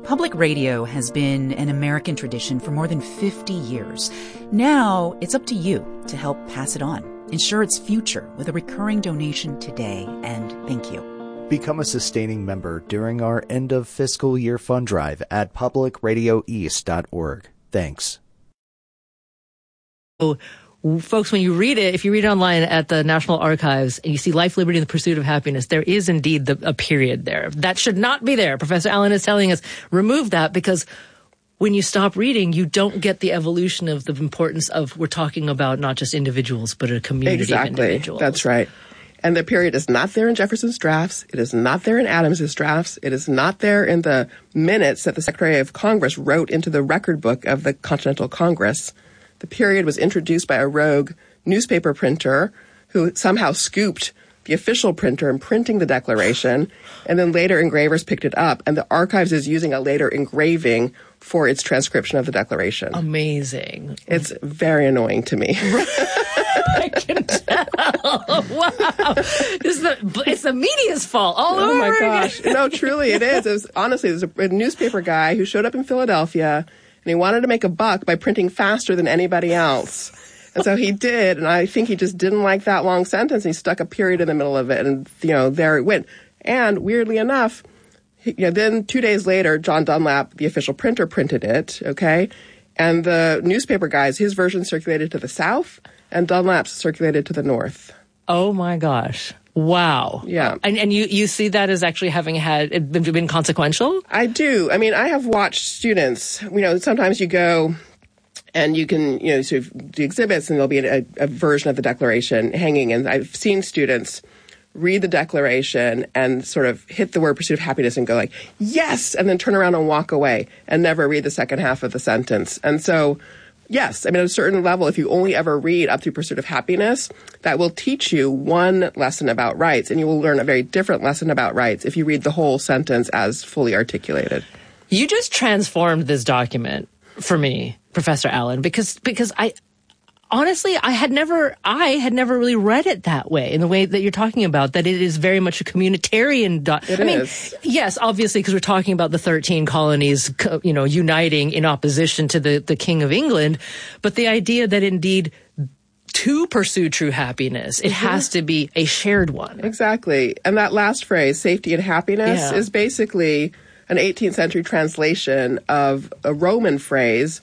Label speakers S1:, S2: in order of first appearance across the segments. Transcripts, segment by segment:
S1: Public radio has been an American tradition for more than 50 years. Now, it's up to you to help pass it on. Ensure its future with a recurring donation today, and thank you.
S2: Become a sustaining member during our end of fiscal year fund drive at publicradioeast.org. Thanks.
S3: So, folks, when you read it, if you read it online at the National Archives and you see Life, Liberty, and the Pursuit of Happiness, there is indeed a period there. That should not be there. Professor Allen is telling us, remove that, because when you stop reading, you don't get the evolution of the importance of, we're talking about not just individuals, but a community of individuals.
S4: That's right. And the period is not there in Jefferson's drafts. It is not there in Adams's drafts. It is not there in the minutes that the Secretary of Congress wrote into the record book of the Continental Congress. The period was introduced by a rogue newspaper printer who somehow scooped the official printer in printing the Declaration, and then later engravers picked it up, and the Archives is using a later engraving for its transcription of the Declaration.
S3: Amazing.
S4: It's very annoying to me.
S3: I can tell. Wow. It's the media's fault all over.
S4: Oh, my gosh. No, truly, it is. Honestly, there's a newspaper guy who showed up in Philadelphia, and he wanted to make a buck by printing faster than anybody else. And so he did, and I think he just didn't like that long sentence. And he stuck a period in the middle of it, and, there it went. And weirdly enough, then 2 days later, John Dunlap, the official printer, printed it, okay? And the newspaper guys, his version circulated to the south, and Dunlap's circulated to the north.
S3: Oh, my gosh. Wow.
S4: Yeah.
S3: And you see that as actually having been consequential?
S4: I do. I mean, I have watched students, sometimes you go and you can, sort of do exhibits and there'll be a version of the Declaration hanging. And I've seen students read the Declaration and sort of hit the word pursuit of happiness and go like, yes, and then turn around and walk away and never read the second half of the sentence. And so, yes, I mean, at a certain level, if you only ever read up through Pursuit of Happiness, that will teach you one lesson about rights, and you will learn a very different lesson about rights if you read the whole sentence as fully articulated.
S3: You just transformed this document for me, Professor Allen, because honestly, I had never really read it that way, in the way that you're talking about, that it is very much a communitarian
S4: is.
S3: Yes, obviously, because we're talking about the 13 colonies, uniting in opposition to the King of England, but the idea that indeed to pursue true happiness, it has to be a shared one.
S4: Exactly. And that last phrase, safety and happiness, is basically an 18th century translation of a Roman phrase,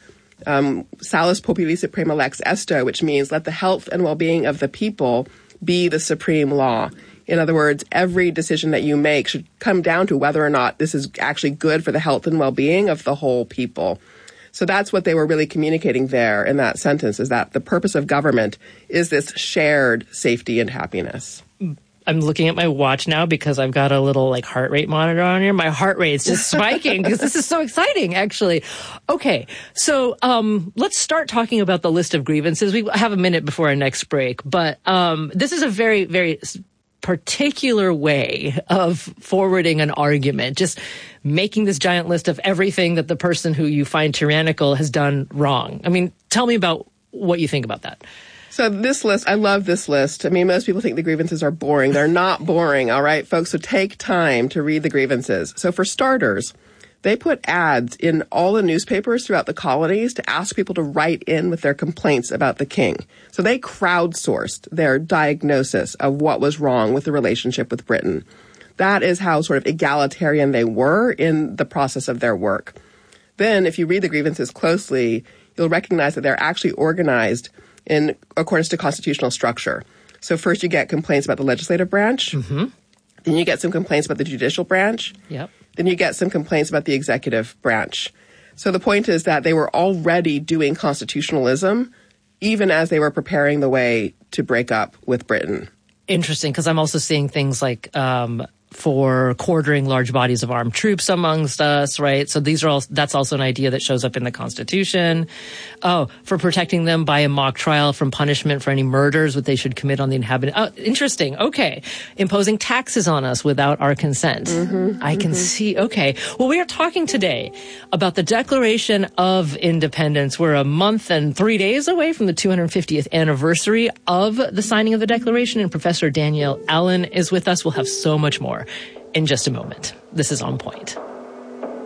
S4: Salus populi suprema lex esto, which means let the health and well-being of the people be the supreme law. In other words, every decision that you make should come down to whether or not this is actually good for the health and well-being of the whole people. So that's what they were really communicating there in that sentence, is that the purpose of government is this shared safety and happiness.
S3: I'm looking at my watch now because I've got a little heart rate monitor on here. My heart rate's just spiking because this is so exciting, actually. Okay, so let's start talking about the list of grievances. We have a minute before our next break, but this is a very, very particular way of forwarding an argument, just making this giant list of everything that the person who you find tyrannical has done wrong. I mean, tell me about what you think about that.
S4: So this list, I love this list. I mean, most people think the grievances are boring. They're not boring, all right, folks? So take time to read the grievances. So for starters, they put ads in all the newspapers throughout the colonies to ask people to write in with their complaints about the king. So they crowdsourced their diagnosis of what was wrong with the relationship with Britain. That is how sort of egalitarian they were in the process of their work. Then, if you read the grievances closely, you'll recognize that they're actually organized in accordance to constitutional structure. So first you get complaints about the legislative branch. Mm-hmm. Then you get some complaints about the judicial branch.
S3: Yep.
S4: Then you get some complaints about the executive branch. So the point is that they were already doing constitutionalism even as they were preparing the way to break up with Britain.
S3: Interesting, because I'm also seeing things like for quartering large bodies of armed troops amongst us, right? So that's also an idea that shows up in the Constitution. Oh, for protecting them by a mock trial from punishment for any murders that they should commit on the inhabitant. Oh, interesting. Okay. Imposing taxes on us without our consent. I can see. Okay. Well, we are talking today about the Declaration of Independence. We're a month and 3 days away from the 250th anniversary of the signing of the Declaration, and Professor Danielle Allen is with us. We'll have so much more in just a moment. This is On Point.